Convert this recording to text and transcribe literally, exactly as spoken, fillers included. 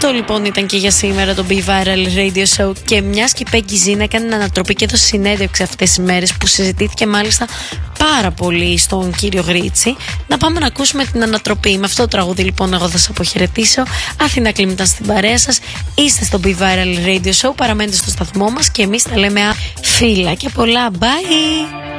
Αυτό λοιπόν ήταν και για σήμερα το Be Viral Radio Show. Και μιας και η Peggy Zin έκανε ανατροπή και έδωσε συνέντευξη αυτές τις μέρες, που συζητήθηκε μάλιστα πάρα πολύ στον κύριο Γρίτσι, να πάμε να ακούσουμε την ανατροπή. Με αυτό το τραγούδι λοιπόν εγώ θα σας αποχαιρετήσω. Αθήνα Κλίμ ήταν στην παρέα σας. Είστε στο Be Viral Radio Show, παραμένετε στο σταθμό μας και εμείς τα λέμε φίλα και πολλά. Bye!